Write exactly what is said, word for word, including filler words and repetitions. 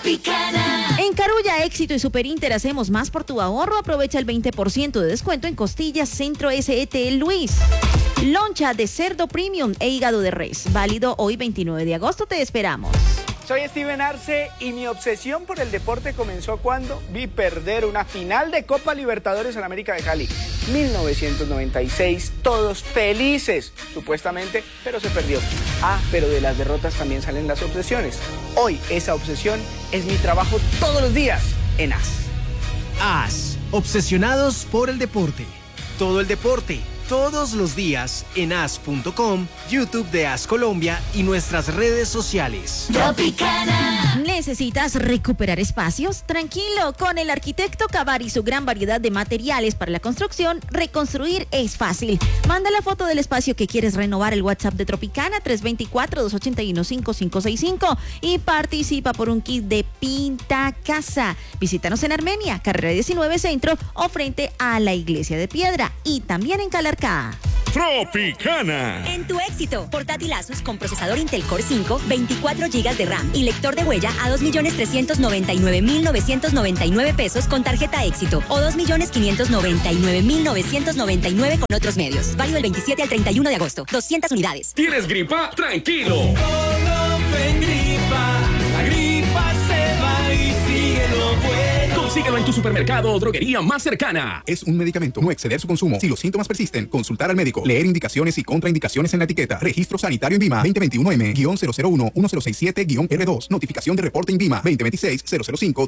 Tropicana. En Carulla, Éxito y Superinter hacemos más por tu ahorro. Aprovecha el veinte por ciento de descuento en costillas Centro S E T Luis. Loncha de cerdo premium e hígado de res. Válido hoy veintinueve de agosto. Te esperamos. Soy Steven Arce y mi obsesión por el deporte comenzó cuando vi perder una final de Copa Libertadores en América de Cali. mil novecientos noventa y seis, todos felices, supuestamente, pero se perdió. Ah, pero de las derrotas también salen las obsesiones. Hoy esa obsesión es mi trabajo todos los días en A S. A S, obsesionados por el deporte. Todo el deporte, todos los días en A S punto com, YouTube de A S Colombia y nuestras redes sociales. Tropicana. ¿Necesitas recuperar espacios? Tranquilo, con el arquitecto Cavar y su gran variedad de materiales para la construcción, reconstruir es fácil. Manda la foto del espacio que quieres renovar al WhatsApp de Tropicana tres dos cuatro, dos ocho uno, cinco cinco seis cinco y participa por un kit de Pinta Casa. Visítanos en Armenia, carrera diecinueve Centro o frente a la Iglesia de Piedra y también en Calarcá. Tropicana. En tu éxito, portátil Asus con procesador Intel Core cinco, veinticuatro gigas de RAM y lector de huella a dos millones trescientos noventa y nueve mil novecientos noventa y nueve pesos con tarjeta éxito o dos millones quinientos noventa y nueve mil novecientos noventa y nueve con otros medios. Válido del veintisiete al treinta y uno de agosto. doscientas unidades. ¿Tienes gripa? Tranquilo. La gripa se va y sigue lo bueno. Consíguelo en tu supermercado o droguería más cercana. Es un medicamento. No exceder su consumo. Si los síntomas persisten, consultar al médico. Leer indicaciones y contraindicaciones en la etiqueta. Registro sanitario INVIMA veinte veintiuno M cero cero uno uno cero seis siete R dos. Notificación de reporte INVIMA veinte veintiséis cero cero cinco